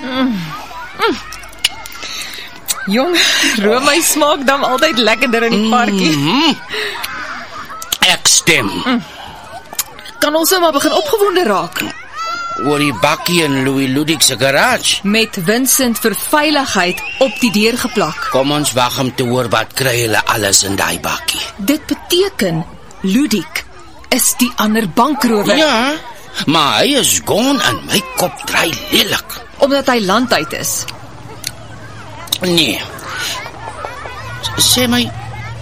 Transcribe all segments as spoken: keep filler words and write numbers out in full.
Mm. Mm. Jong, roomys smaak dan altyd lekkerder in die parkie. Mm-hmm. Ek stem. Mm. Kan ons nou maar begin opgewonde raak? Oor die bakkie in Louis Ludik se garage. Met Vincent vir veiligheid op die deur geplak. Kom ons wag om te hoor wat kry hulle alles in daai bakkie. Dit beteken Ludik is die ander bankrower. Ja, maar hy is gone en my kop draai lelik. Omdat hy landuit is. Nee. Sê my,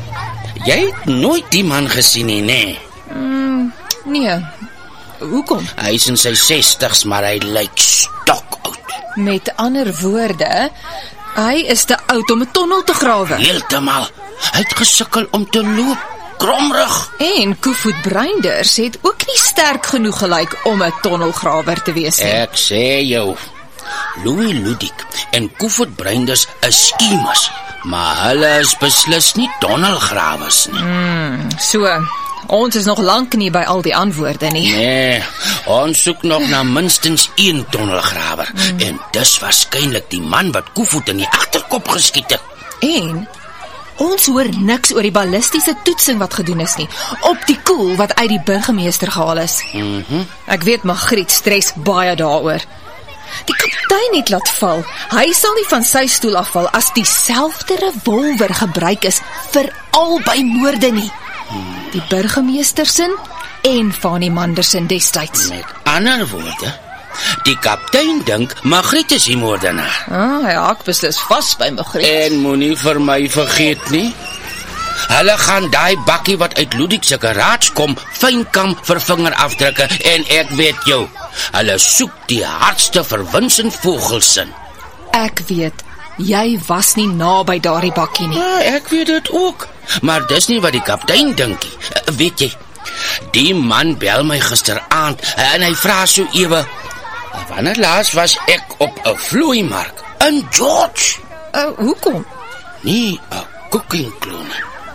jy het nooit die man gesien nie, nee? Mm, nee. Hoekom? Hy is in sy sestigs, maar hy lyk stok oud. Met ander woorde, hy is te oud om 'n tonnel te grawe. Heeltemal. Hy het gesukkel om te loop, kromrig. En Koevoet Breinders het ook nie sterk genoeg gelyk om 'n tonnelgrawer te wees nie. Ek sê jou, Louis Ludik en Koevoet Breinders is skemers, maar hulle is beslis nie tonnelgrawers nie. Mm, so, ons is nog lank nie by al die antwoorde nie. Nee, ons soek nog na minstens een tonnelgrawer. Mm. En dis waarskynlik die man wat Koevoet in die agterkop geskiet het. En ons hoor niks oor die ballistiese toetsing wat gedoen is nie, op die koel wat uit die burgemeester gehaal is. Mm-hmm. Ek weet Magriet stres baie daaroor. Die kaptein het laat val. Hy sal nie van sy stoel afval as dieselfde revolver gebruik is vir albei moorde nie. Die burgemeester sin en Fanny Manderson destyds. Met ander woorde, die kaptein dink Magriet is die moordenaar. Ah, hy haak beslis vas by Magriet. En moenie vir my vergeet nie, hulle gaan daai bakkie wat uit Ludik se garage kom, fynkam vir vingerafdrukke en ek weet jou, hulle soek die hardste vir Vincent Vogelsen. Ek weet, jy was nie naby daardie bakkie nie. Ja, ek weet dit ook, maar dis nie wat die kaptein dink nie. Uh, weet jy, die man bel my gisteraand uh, en hy vra so ewe, wanneer laas was ek op 'n vloeimark in George? Uh, hoekom? Nee, 'n cooking kloon.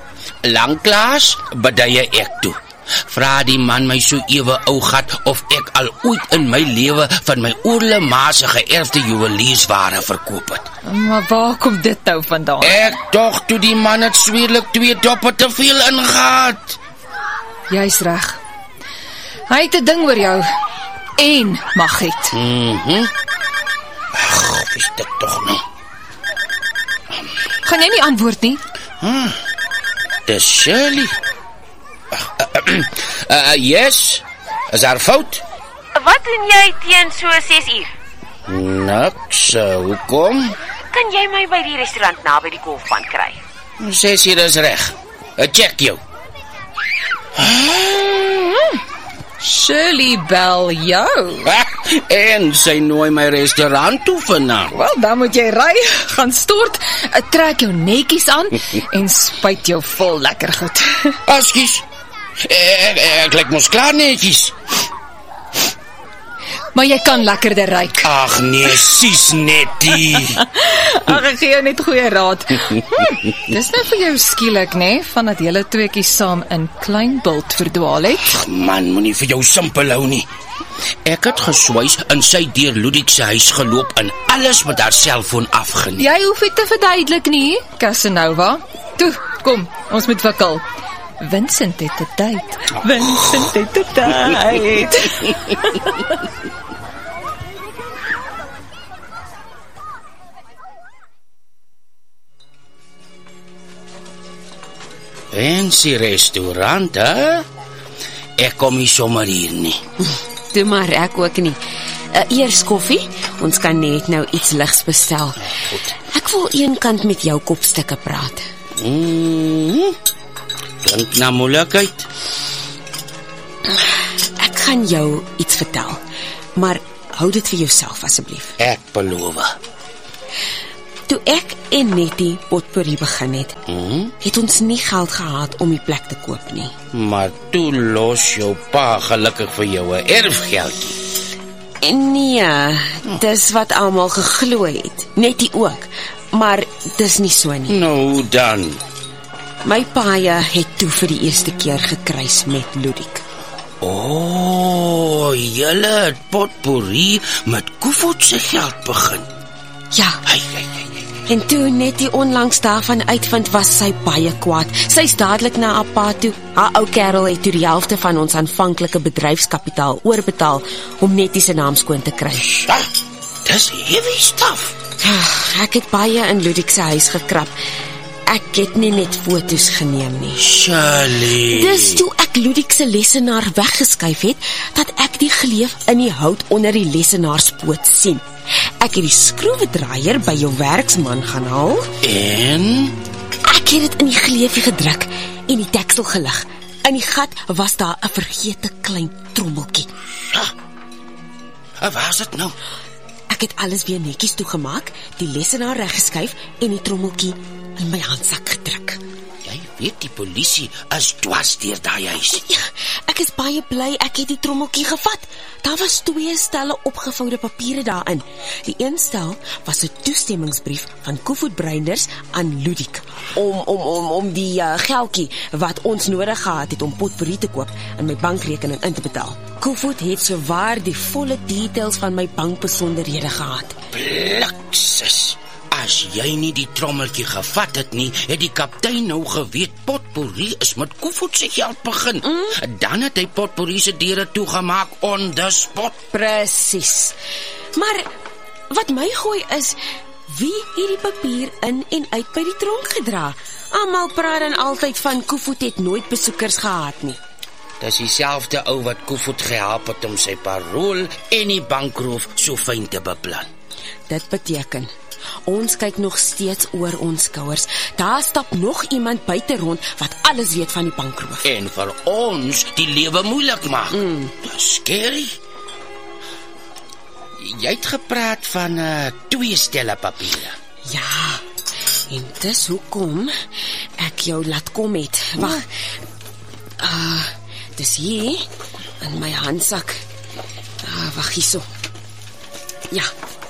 Lanklaas beduie ek toe. Vra die man my so ewe ou gat of ek al ooit in my lewe van my oorle ma se geërfde juweliersware verkoop het. Maar waar kom dit nou vandaan? Ek tog toe die man het sweerlik twee doppe te veel ingehaat. Jy's reg. Hy het 'n ding oor jou en Magriet. Mhm. Ag, is dit tog nou? Gaan jy nie antwoord nie? Hm. Dis Shirley. Uh, uh, uh, yes, is daar fout? Wat doen jy teen so ses uur? Niks, uh, hoekom? Kan jy my by die restaurant naby die golfbaan kry? ses uur is reg. Uh, check jou. Shirley bel jou. En sy nooi my restaurant toe vandag. Wel, dan moet jy ry, gaan stort, trek jou netjies aan en spuit jou vol lekker goed. Askies, ek, ek lyk mos klaar netjies. Maar jy kan lekkerder ruik. Ag nee, sies nettie. Ag, ek gee jou net goeie raad. Hm, dis nou vir jou skielik, né, vandat julle tweeetjies saam in Kleinbult verdwaal het. Ach, man, moenie vir jou simpel hou nie. Ek het geswys in sy deur Ludik se huis geloop en alles met haar selfoon afgeneem. Jy hoef dit te verduidelik nie, Casanova. Toe, kom, ons moet wikkel. Vincent het 'n date. Vincent het 'n date. Fancy restaurant, hè? Ek kom nie sommer hier nie. Toe maar ek ook nie. Uh, eers koffie, ons kan net nou iets ligs bestel. Ek wil eenkant met jou kopstukke praat. Mm-hmm. Klink na moeilikheid. Ek gaan jou iets vertel, maar hou dit vir jouself asseblief. Ek beloof. Toe ek en Nettie Potpourri begin het, Mm-hmm. het ons nie geld gehad om die plek te koop nie. Maar toe los jou pa gelukkig vir jou 'n erfgeldjie. Nee, dis wat almal geglo het. Nettie ook, maar dis nie so nie. Nou dan. My paie het toe vir die eerste keer gekruis met Ludik. O, oh, julle het Potpourri met Koevoet se geld begin. Ja. Ai, ai, ai, ai. En toe net die onlangs daarvan uitvind, was sy baie kwaad. Sy's dadelik na haar pa toe. Haar ou kerel het toe die helfte van ons aanvanklike bedryfskapitaal oorbetaal om Nettie se naam skoon te kry. Ah, dis heavy stuff. Ek het baie in Ludik se huis gekrap. Ek het nie net foto's geneem nie. Shirley. Dis toe ek Ludik se lesenaar weggeskuif het, dat ek die gleuf in die hout onder die lesenaarspoot sien. Ek het die skroewedraaier by jou werksman gaan haal. En? Ek het dit in die gleufie gedruk en die deksel gelig. In die gat was daar 'n vergete klein trommeltjie. Ja. Waar is dit nou? Ek het alles weer netjies toegemaak, die lesenaar reggeskuif en die trommeltjie in my handsak gedruk. Jy weet die polisie is dwars deur daai huis. Ja, ek is baie bly ek het die trommeltjie gevat. Daar was twee stelle opgevoude papiere daarin. Die een stel was 'n toestemmingsbrief van Koevoet Breinders aan Ludik om om om om die uh, geldjie wat ons nodig gehad het om potpourri te koop in my bankrekening in te betaal. Koevoet het sowaar die volle details van my bankbesonderhede gehad. Bliksus. As jy nie die trommeltjie gevat het nie, het die kaptein nou geweet potpourri is met Koevoet se geld begin. Mm. Dan het hy potpourri se deure toegemaak on the spot. Presies. Maar wat my gooi is, wie het die papier in en uit by die tronk gedra? Almal praat dan altyd van Koevoet het nooit besoekers gehad nie. Dis dieselfde ou wat Koevoet gehelp het om sy parool en die bankroof so fyn te beplan. Dit beteken ons kyk nog steeds oor ons skouers. Daar stap nog iemand buite rond wat alles weet van die bankroof. En vir ons die lewe moeilik maak. Mm. Dis scary. Jy het gepraat van uh, twee stelle papiere. Ja, en dis hoekom ek jou laat kom het. Wag. Uh, dis hier in my handsak. Uh, wag hierso. Ja.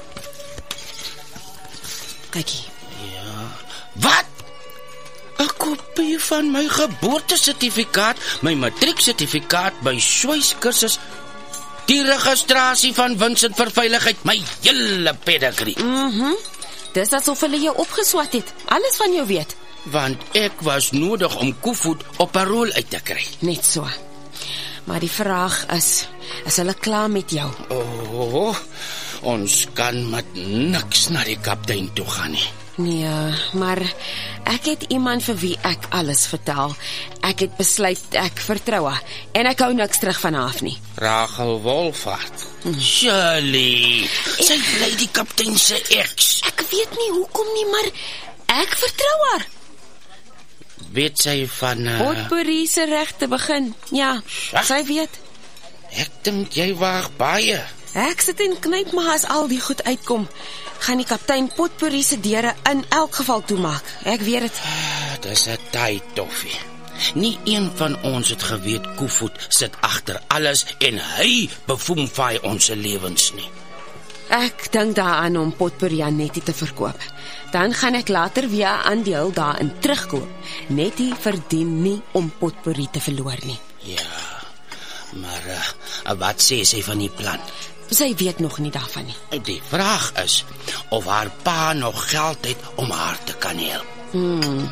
Kyk hier. Ja. Wat? 'n Kopie van my geboortesertifikaat, my matrieksertifikaat, my swyskursus, die registrasie van wins en vir veiligheid, my hele pedigree. Mhm. Dis asof hulle jou opgeswat het. Alles van jou weet. Want ek was nodig om Koevoet op parool uit te kry. Net so. Maar die vraag is, is hulle klaar met jou? Oh, ons kan met niks na die kaptein toe gaan nie. Nee, maar ek het iemand vir wie ek alles vertel. Ek het besluit ek vertrou haar en ek hou niks terug van haar af nie. Rachel Wolfhard. Hmm. Shirley, sy bly die kaptein se ex. Ek weet nie hoekom nie, maar ek vertrou haar. Weet sy van uh... Potpourri se reg te begin. Ja, ja, sy weet. Ek dink jy waag baie. Ek sit en knyp, maar as al die goed uitkom, gaan die kaptein Potpourri se deure in elk geval toemaak. Ek weet dit. Ah, dis 'n tyd toffie. Nie een van ons het geweet Koevoet sit agter alles en hy bevoemvaai ons lewens nie. Ek dink daaraan om Potpourri aan Nettie te verkoop. Dan gaan ek later weer 'n aandeel daarin terugkoop. Nettie verdien nie om Potpourri te verloor nie. Ja, maar uh, wat sê sy van die plan? Sy weet nog nie daarvan nie. Die vraag is of haar pa nog geld het om haar te kan help. Hmm.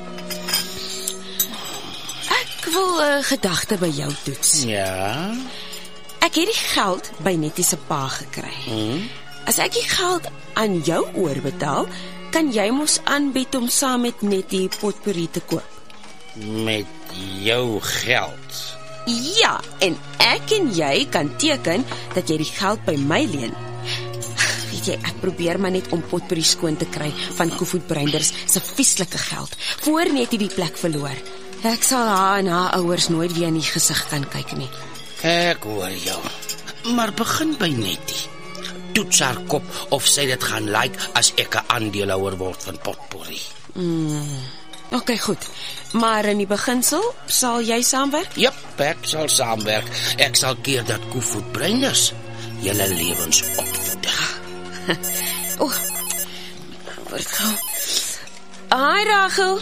Ek wil 'n uh, gedagte by jou toets. Ja? Ek het die geld by Nettie se pa gekry. Hmm? As ek die geld aan jou oorbetaal, kan jy mos aanbied om saam met Nettie Potpourri te koop. Met jou geld? Ja, en ek en jy kan teken dat jy die geld by my leen. Weet jy, ek probeer maar net om Potpourri skoon te kry van Koevoet Breinders se vieslike geld, voor Nettie die plek verloor. Ek sal haar en haar ouers nooit weer in die gesig kan kyk nie. Ek hoor jou. Maar begin by Nettie. Toets haar kop of sy dit gaan like as ek 'n aandeelhouer word van Potpourri. Mm. Oké, okay, goed. Maar in die beginsel sal jy saamwerk? Jep, ek sal saamwerk. Ek sal keer dat Koevoet Breinders julle lewens opvoed. O, word gou. Hi, Rachel.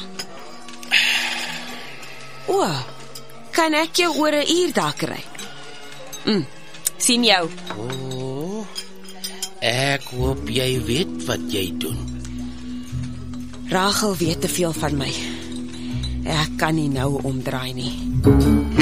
O, kan ek jou oor 'n uur daar kry? Mm, sien jou. O, Ek hoop jy weet wat jy doen. Rachel weet te veel van my. Ek kan nie nou omdraai nie.